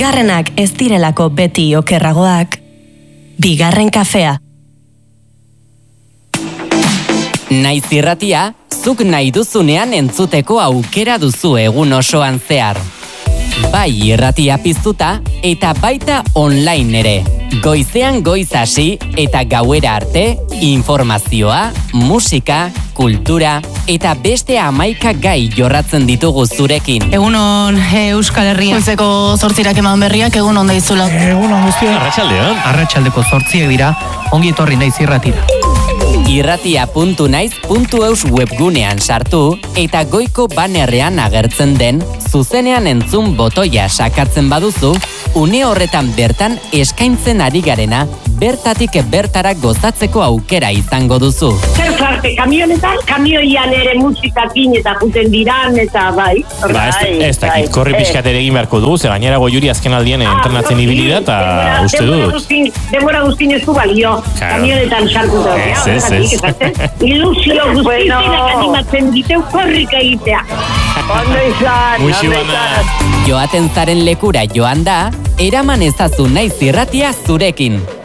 Bigarrenak ez direlako beti okerragoak. Bigarren kafea. Naiz irratia, zuk nahi duzunean entzuteko aukera duzu egun osoan zehar. Bai irratia piztuta eta baita online ere. Goizean goiz hasi eta gauera arte, informazioa, musika, kultura eta beste 11 gai jorratzen ditugu zurekin. Egunon Euskal Herria. Goizeko 8 eman berriak, egunon daizula. Egunon guztia. Arratsaldeon. Arratsaldeko 8 dira, ongi etorri naiz irratira. Irratia.naiz.eus webgunean sartu eta goiko banerrean agertzen den zuzenean entzun botoia sakatzen baduzu, une horretan bertan eskaintzen ari garena bertatik bertara gozatzeko aukera izango duzu. Zer zarte, kamionetan, kamioian ere musikakin eta juten diran eta bai. Ez dakit, korri pixkat ere egin beharko dugu, ze gainera Goiuri azken aldian entrenatzen ibili da, eta uste dut. Demora guztin ez du balio, kamionetan sartu da. Ilusio guztienak animatzen diteu korrika egitea. Ondo izan. Joaten zaren lekura joan da, eraman ezazu naiz irratia zurekin.